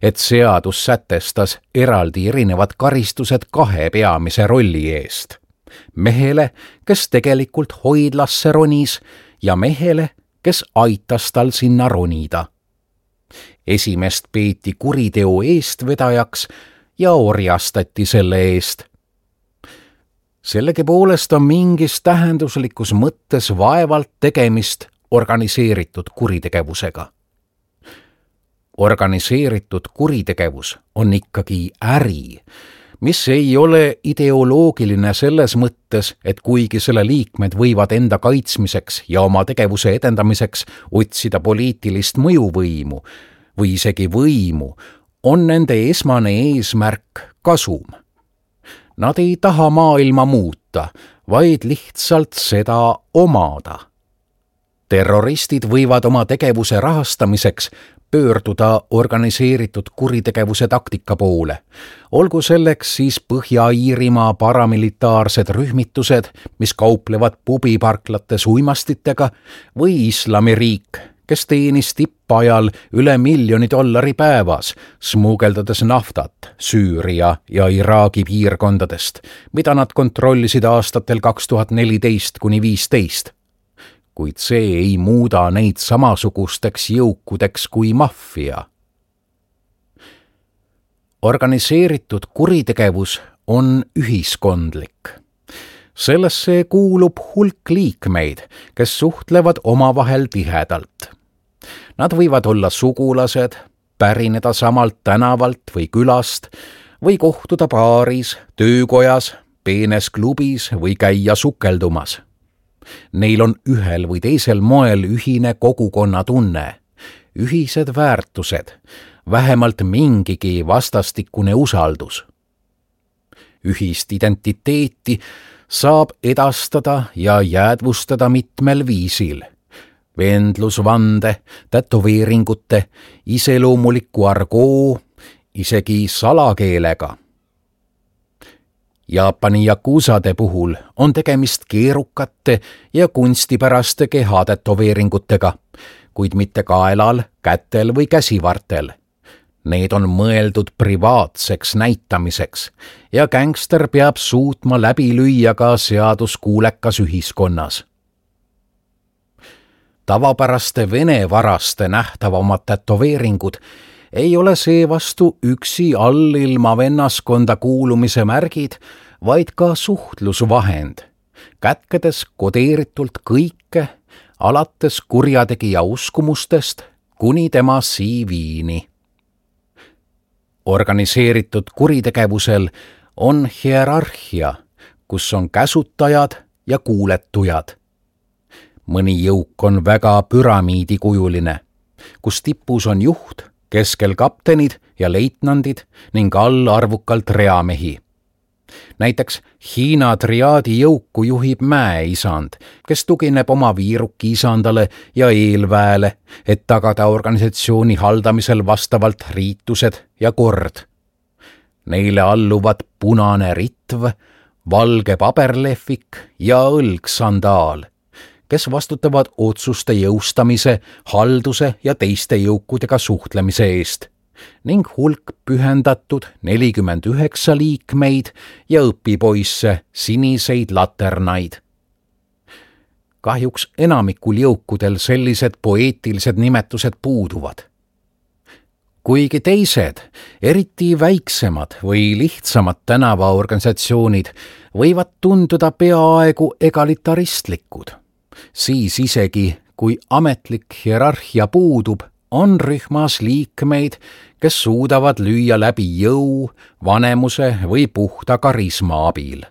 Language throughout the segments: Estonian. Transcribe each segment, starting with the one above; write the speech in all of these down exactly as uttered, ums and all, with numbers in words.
et seadus sätestas eraldi erinevad karistused kahe peamise rolli eest. Mehele, kes tegelikult hoidlasse ronis, ja mehele, kes aitas tal sinna ronida. Esimest peeti kuriteo eestvedajaks ja orjastati selle eest. Sellegipoolest on mingis tähenduslikus mõttes vaevalt tegemist organiseeritud kuritegevusega. Organiseeritud kuritegevus on ikkagi äri, mis ei ole ideoloogiline selles mõttes, et kuigi selle liikmed võivad enda kaitsmiseks ja oma tegevuse edendamiseks otsida poliitilist mõjuvõimu või isegi võimu, on nende esmane eesmärk kasum. Nad ei taha maailma muuta, vaid lihtsalt seda omada. Terroristid võivad oma tegevuse rahastamiseks pöörduda organiseeritud kuritegevuse taktika poole. Olgu selleks siis Põhja-Iirimaa paramilitaarsed rühmitused, mis kauplevad pubiparklates uimastitega, või Islamiriik, kes teenis tippajal üle miljoni dollari päevas, smugeldades naftat Süüria ja Iraagi piirkondadest, mida nad kontrollisid aastatel kaks tuhat neliteist kuni viisteist. Kuid see ei muuda neid samasugusteks jõukudeks kui maffia. Organiseeritud kuritegevus on ühiskondlik. Sellesse kuulub hulk liikmeid, kes suhtlevad omavahel tihedalt. Nad võivad olla sugulased, pärineda samalt tänavalt või külast või kohtuda baaris, töökojas, peenes klubis või käia sukeldumas. Neil on ühel või teisel moel ühine kogukonna tunne, ühised väärtused, vähemalt mingigi vastastikune usaldus. Ühist identiteeti saab edastada ja jäädvustada mitmel viisil. Vendlusvande, tätoveeringute, iseloomuliku argoo, isegi salakeelega. Jaapani jakuusade puhul on tegemist keerukate ja kunstipäraste kehatätoveeringutega, kuid mitte kaelal, kätel või käsivartel. Need on mõeldud privaatseks näitamiseks ja gängster peab suutma läbi lüüa ka seaduskuulekas ühiskonnas. Tavapäraste vene varaste nähtavamad tätoveeringud ei ole seevastu üksi allilma vennaskonda kuulumise märgid, vaid ka suhtlusvahend, kätkedes kodeeritult kõike, alates kurjategija uskumustest kuni tema C V-ni. Organiseeritud kuritegevusel on hierarhia, kus on käsutajad ja kuuletujad. Mõni jõuk on väga püramiidikujuline, kus tipus on juht, keskel kaptenid ja leitnandid ning all arvukalt reamehi. Näiteks Hiina triaadi jõuku juhib mäeisand, kes tugineb oma viiruki isandale ja eelväele, et tagada organisatsiooni haldamisel vastavalt riitused ja kord. Neile alluvad punane ritv, valge paberlehvik ja õlgsandaal, kes vastutavad otsuste jõustamise, halduse ja teiste jõukudega suhtlemise eest, ning hulk pühendatud nelikümmend üheksa liikmeid ja õpipoisse siniseid laternaid. Kahjuks enamikul jõukudel sellised poeetilised nimetused puuduvad. Kuigi teised, eriti väiksemad või lihtsamad tänavaorganisatsioonid võivad tunduda peaaegu egalitaristlikud, siis isegi, kui ametlik hierarhia puudub, on rühmas liikmeid, kes suudavad lüüa läbi jõu, vanemuse või puhta karisma abil.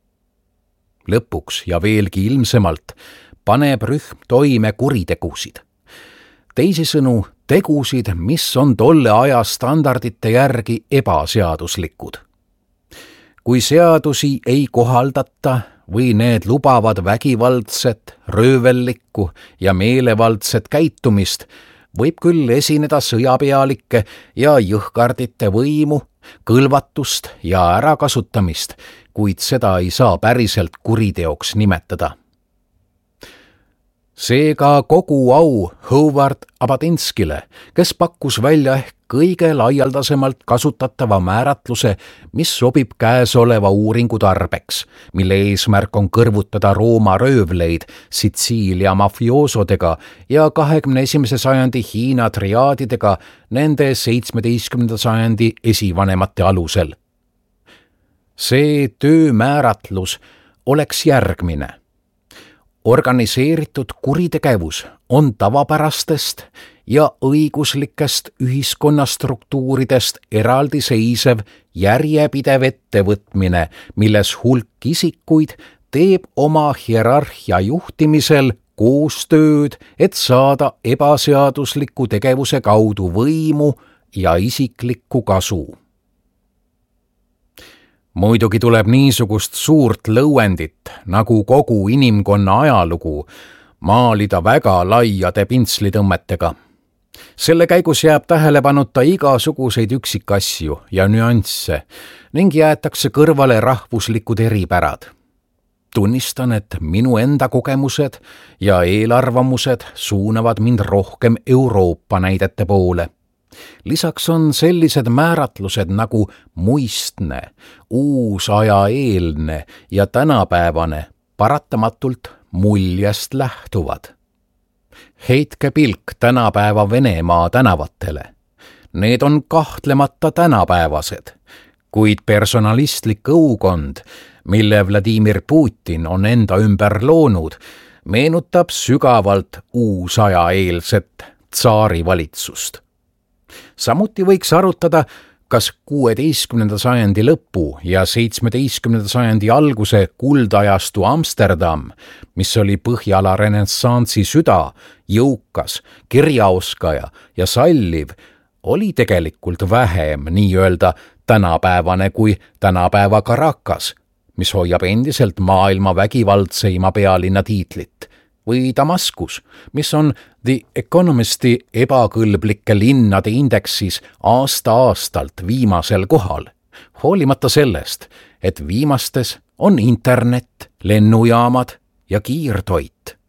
Lõpuks ja veelgi ilmsemalt paneb rühm toime kuritegusid. Teisisõnu, tegusid, mis on tolle aja standardite järgi ebaseaduslikud. Kui seadusi ei kohaldata või need lubavad vägivaldset, röövellikku ja meelevaldset käitumist, võib küll esineda sõjapealikke ja jõhkardite võimu, kõlvatust ja ärakasutamist, kuid seda ei saa päriselt kuriteoks nimetada. Seega kogu au Howard Abadinskile, kes pakkus välja ehk kõige laialdasemalt kasutatava määratluse, mis sobib käesoleva uuringu tarbeks, mille eesmärk on kõrvutada Rooma röövleid Sitsiilia mafioosodega ja kahekümne esimese sajandi Hiina triaadidega nende seitsmeteistkümnenda sajandi esivanemate alusel. See töömääratlus oleks järgmine. Organiseeritud kuritegevus on tavapärastest ja õiguslikest ühiskonnastruktuuridest eraldiseisev järjepidev ettevõtmine, milles hulk isikuid teeb oma hierarhia juhtimisel koostööd, et saada ebaseadusliku tegevuse kaudu võimu ja isiklikku kasu. Muidugi tuleb niisugust suurt lõuendit, nagu kogu inimkonna ajalugu, maalida väga laiade pintslitõmmetega. Selle käigus jääb tähelepanuta igasuguseid üksikasju ja nüansse ning jäetakse kõrvale rahvuslikud eripärad. Tunnistan, et minu enda kogemused ja eelarvamused suunavad mind rohkem Euroopa näidete poole. Lisaks on sellised määratlused nagu muistne, uusajaeelne ja tänapäevane paratamatult muljest lähtuvad. Heitke pilk tänapäeva Venemaa tänavatele. Need on kahtlemata tänapäevased, kuid personalistlik õukond, mille Vladimir Putin on enda ümber loonud, meenutab sügavalt uusajaeelset tsaarivalitsust. Samuti võiks arutada, kas kuueteistkümnenda sajandi lõpu ja seitsmeteistkümnenda sajandi alguse kuldajastu Amsterdam, mis oli Põhjala renessansi süda, jõukas, kirjaoskaja ja salliv, oli tegelikult vähem nii-öelda tänapäevane kui tänapäeva Caracas, mis hoiab endiselt maailma vägivaldseima pealinna tiitlit, või Damaskus, mis on The Economisti ebakõlblike linnade indeksis aasta-aastalt viimasel kohal, hoolimata sellest, et viimastes on internet, lennujaamad ja kiirtoit.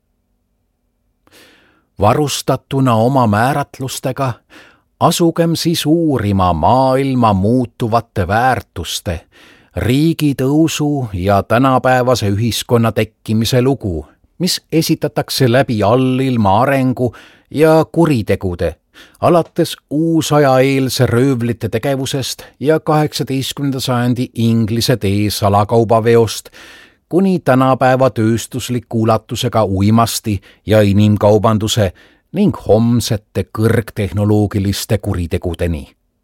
Varustatuna oma määratlustega asugem siis uurima maailma muutuvate väärtuste, riigi tõusu ja tänapäevase ühiskonna tekkimise lugu, mis esitatakse läbi allilma arengu ja kuritegude, alates uusajaeelse röövlite tegevusest ja kaheksateistkümnenda sajandi Inglise tee salakaubaveost kuni tänapäeva tööstusliku ulatusega uimasti ja inimkaubanduse ning homsete kõrgtehnoloogiliste kuritegudeni.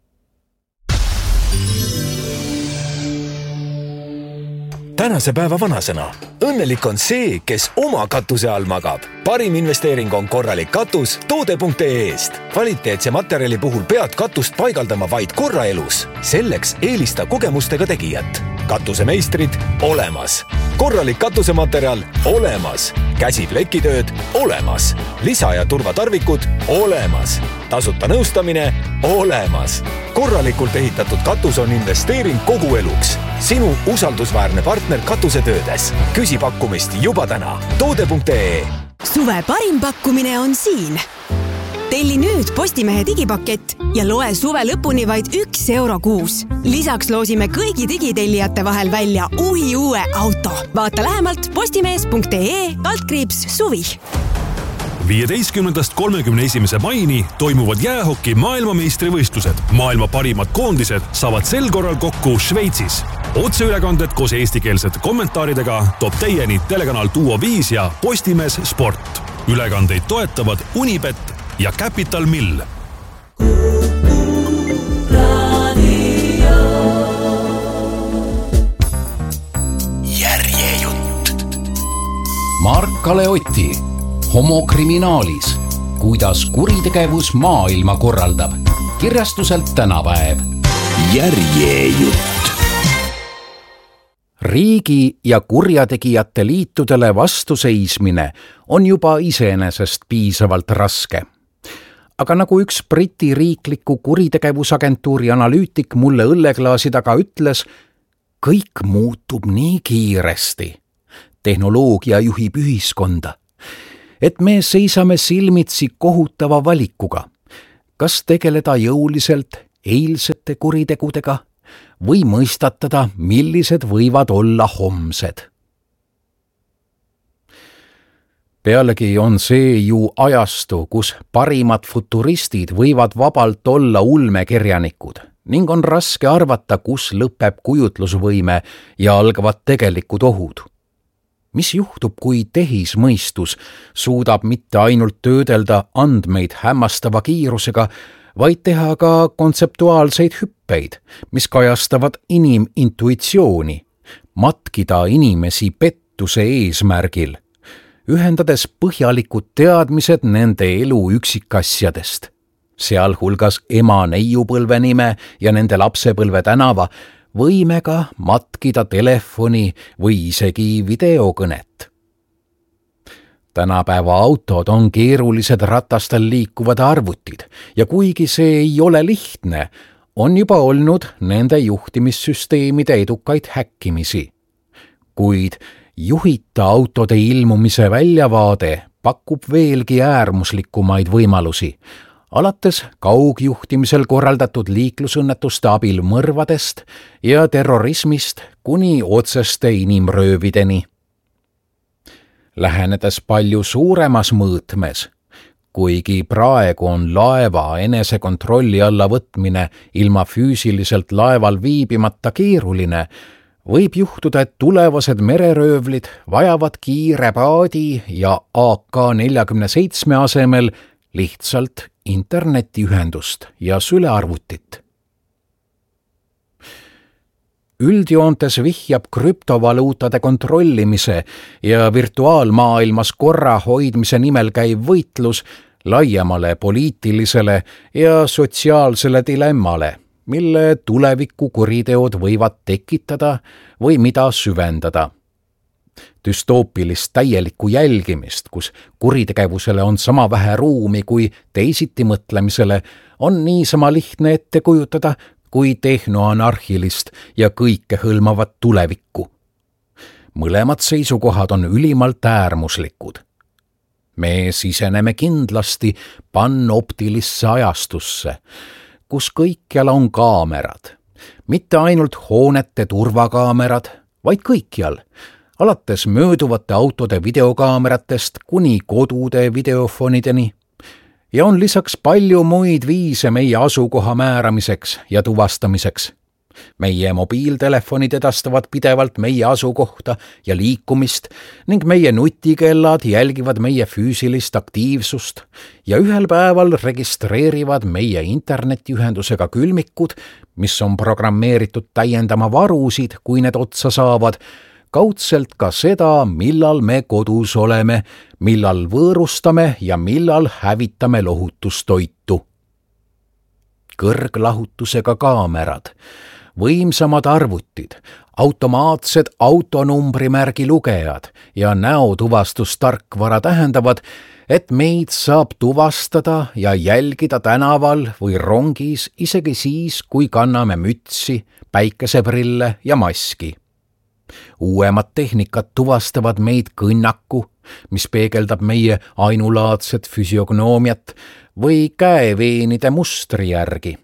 Tänase päeva vanasõna. Õnnelik on see, kes oma katuse all magab. Parim investeering on korralik katus toode punkt ee-st. Kvaliteetse materjali puhul pead katust paigaldama vaid korra elus. Selleks eelista kogemustega tegijat. Katusemeistrid olemas. Korralik katusematerjal olemas. Käsiplekitööd olemas. Lisa- ja turvatarvikud olemas. Tasuta nõustamine olemas. Korralikult ehitatud katus on investeering kogu eluks. Sinu usaldusväärne partner katusetöödes. Küsi pakkumist juba täna. toode punkt ee. Suve parim pakkumine on siin. Telli nüüd Postimehe digipakett ja loe suve lõpuni vaid üks euro kuus. Lisaks loosime kõigi digitellijate vahel välja uhi uue auto. Vaata lähemalt postimees punkt ee kaldkriips suvi. viieteistkümnendast kolmekümne esimese maini toimuvad jäähoki maailmameistrivõistlused. Maailma parimad koondised saavad sel korral kokku Šveitsis. Otseülekanded koos eestikeelsete kommentaaridega toob teieni telekanal Duo viis ja Postimees Sport. Ülekandeid toetavad Unibet ja Capital Mill. Järjejutt. Mark Kaleotti homokriminaalis, kuidas kuritegevus maailma korraldab. Kirjastuselt Tänapäev. Järjejutt. Riigi ja kurjategijate liitudele vastuseismine on juba iseenesest piisavalt raske. Aga nagu üks Briti riikliku kuritegevusagentuuri analüütik mulle õlleklaasi taga ütles, kõik muutub nii kiiresti. Tehnoloogia juhib ühiskonda. et me seisame silmitsi kohutava valikuga, kas tegeleda jõuliselt eilsete kuritegudega või mõistatada, millised võivad olla homsed. Pealegi on see ju ajastu, kus parimad futuristid võivad vabalt olla ulmekirjanikud ning on raske arvata, kus lõpeb kujutlusvõime ja algavad tegelikud ohud. Mis juhtub, kui tehismõistus suudab mitte ainult töödelda andmeid hämmastava kiirusega, vaid teha ka kontseptuaalseid hüppeid, mis kajastavad inimintuitsiooni, matkida inimesi pettuse eesmärgil, ühendades põhjalikud teadmised nende elu üksikasjadest, sealhulgas ema neiupõlve nime ja nende lapsepõlve tänava, võimega matkida telefoni või isegi videokõnet. Tänapäeva autod on keerulised ratastel liikuvad arvutid ja kuigi see ei ole lihtne, on juba olnud nende juhtimissüsteemide edukaid häkkimisi. Kuid juhita autode ilmumise väljavaade pakub veelgi äärmuslikumaid võimalusi, alates kaugjuhtimisel korraldatud liiklusõnnetuste abil mõrvadest ja terrorismist kuni otseste inimröövideni. Lähenedes palju suuremas mõõtmes, kuigi praegu on laeva enesekontrolli alla võtmine ilma füüsiliselt laeval viibimata keeruline, võib juhtuda, et tulevased mereröövlid vajavad kiire paadi ja A K nelikümmend seitse asemel lihtsalt internetiühendust ja sülearvutit. Üldjoontes vihjab krüptovaluutade kontrollimise ja virtuaalmaailmas korra hoidmise nimel käiv võitlus laiemale poliitilisele ja sotsiaalsele dilemmale, mille tuleviku kuriteod võivad tekitada või mida süvendada. Düstoopilist täielikku jälgimist, kus kuritegevusele on sama vähe ruumi kui teisiti mõtlemisele, on niisama lihtne ette kujutada kui tehnoanarhilist ja kõikehõlmavat tulevikku. Mõlemad seisukohad on ülimalt äärmuslikud. Me siseneme kindlasti panoptilisse ajastusse, kus kõikjal on kaamerad, mitte ainult hoonete turvakaamerad, vaid kõikjal, alates mööduvate autode videokaameratest kuni kodude videofonideni, ja on lisaks palju muid viise meie asukoha määramiseks ja tuvastamiseks. Meie mobiiltelefonid edastavad pidevalt meie asukohta ja liikumist ning meie nutikellad jälgivad meie füüsilist aktiivsust ja ühel päeval registreerivad meie internetiühendusega külmikud, mis on programmeeritud täiendama varusid, kui need otsa saavad, kaudselt ka seda, millal me kodus oleme, millal võõrustame ja millal hävitame lohutustoitu. Kõrglahutusega kaamerad, võimsamad arvutid, automaatsed autonumbrimärgi lugejad ja näotuvastustarkvara tähendavad, et meid saab tuvastada ja jälgida tänaval või rongis isegi siis, kui kanname mütsi, päikeseprille ja maski. Uuemad tehnikad tuvastavad meid kõnnaku, mis peegeldab meie ainulaadset füsiognoomiat või käeveenide mustri järgi.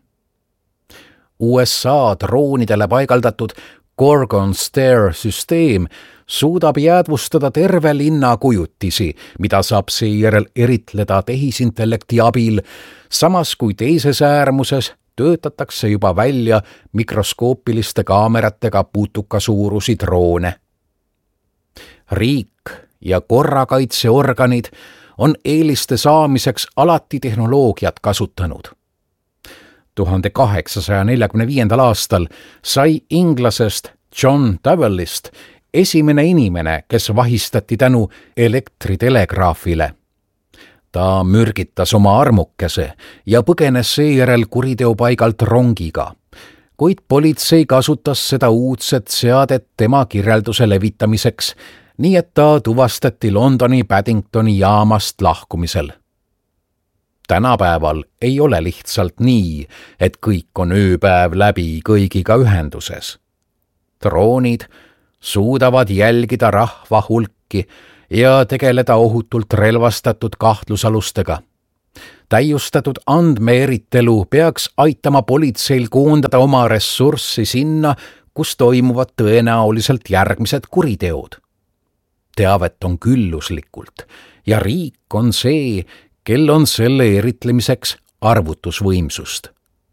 U S A droonidele paigaldatud Gorgon Stair süsteem suudab jäädvustada terve linna kujutisi, mida saab seejärel eritleda tehisintellekti abil, samas kui teises äärmuses töötatakse juba välja mikroskoopiliste kaameratega putukasuurusi droone. Riik ja korrakaitseorganid on eeliste saamiseks alati tehnoloogiat kasutanud. tuhande kaheksasaja neljakümne viiendal aastal sai inglasest John Davellist esimene inimene, kes vahistati tänu elektritelegraafile. Ta mürgitas oma armukese ja põgenes seejärel kuriteopaigalt rongiga, kuid politsei kasutas seda uudset seadet tema kirjelduse levitamiseks, nii et ta tuvastati Londoni Paddingtoni jaamast lahkumisel. Tänapäeval ei ole lihtsalt nii, et kõik on ööpäev läbi kõigiga ühenduses. Droonid suudavad jälgida rahva hulki ja tegeleda ohutult relvastatud kahtlusalustega. Täiustatud andmeeritelu peaks aitama politseil koondada oma ressurssi sinna, kus toimuvad tõenäoliselt järgmised kuriteod. Teavet on külluslikult ja riik on see, kel on selle eritlemiseks arvutusvõimsust.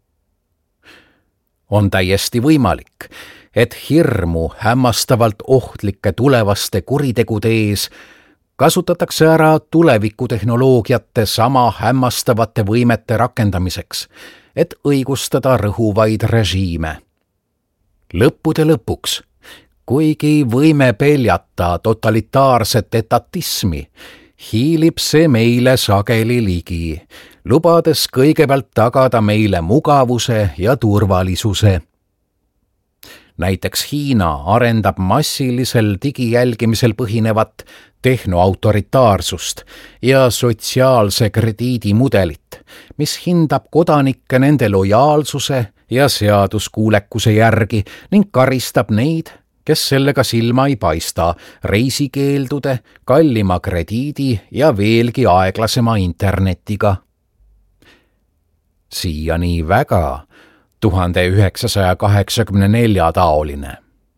On täiesti võimalik, et hirmu hämmastavalt ohtlike tulevaste kuritegude ees kasutatakse ära tulevikutehnoloogiate sama hämmastavate võimete rakendamiseks, et õigustada rõhuvaid režiime. Lõppude lõpuks, kuigi võime peljata totalitaarset etatismi, hiilib see meile sageli ligi, lubades kõigepealt tagada meile mugavuse ja turvalisuse. Näiteks Hiina arendab massilisel digijälgimisel põhinevat tehnoautoritaarsust ja sotsiaalse krediidi mudelit, mis hindab kodanikke nende lojaalsuse ja seaduskuulekuse järgi ning karistab neid, kes sellega silma ei paista, reisikeeldude, kallima krediidi ja veelgi aeglasema internetiga. Siiani väga tuhande üheksasaja kaheksakümne nelja taoline.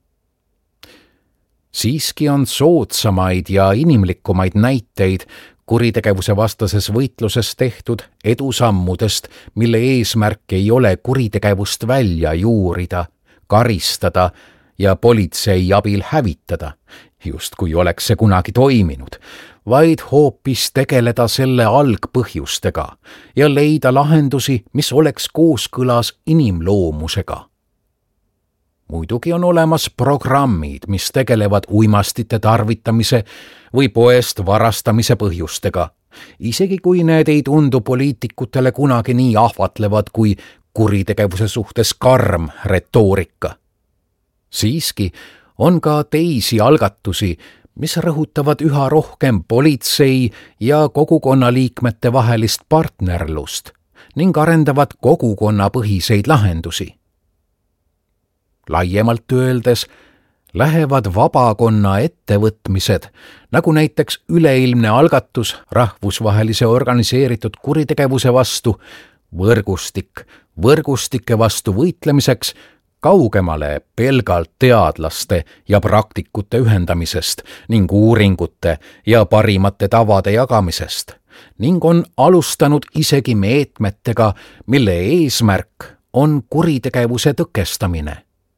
Siiski on soodsamaid ja inimlikumaid näiteid kuritegevuse vastases võitluses tehtud edusammudest, mille eesmärk ei ole kuritegevust välja juurida, karistada ja politsei abil hävitada, just kui oleks see kunagi toiminud, vaid hoopis tegeleda selle algpõhjustega ja leida lahendusi, mis oleks kooskõlas inimloomusega. Muidugi on olemas programmid, mis tegelevad uimastite tarvitamise või poest varastamise põhjustega, isegi kui need ei tundu poliitikutele kunagi nii ahvatlevad kui kuritegevuse suhtes karm retoorika. Siiski on ka teisi algatusi, mis rõhutavad üha rohkem politsei ja kogukonnaliikmete vahelist partnerlust ning arendavad kogukonnapõhiseid lahendusi. Laiemalt öeldes lähevad vabakonna ettevõtmised, nagu näiteks üleilmne algatus rahvusvahelise organiseeritud kuritegevuse vastu, võrgustik, võrgustike vastu võitlemiseks, kaugemale pelgalt teadlaste ja praktikute ühendamisest ning uuringute ja parimate tavade jagamisest ning on alustanud isegi meetmetega, mille eesmärk on kuritegevuse tõkestamine.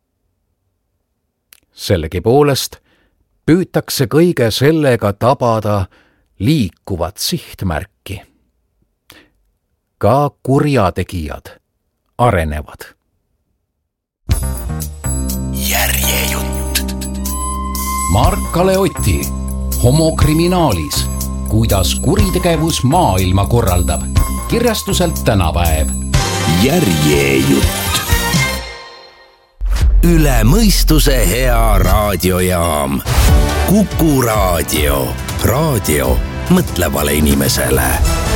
Sellegipoolest püütakse kõige sellega tabada liikuvat sihtmärki. Ka kurjategijad arenevad. Järjejutt. Mark-Kale Otti, homokriminaalis, kuidas kuritegevus maailma korraldab. Kirjastuselt Tänapäev. Järjejutt. Üle mõistuse hea raadiojaam. Kuku Raadio. Raadio mõtlevale inimesele.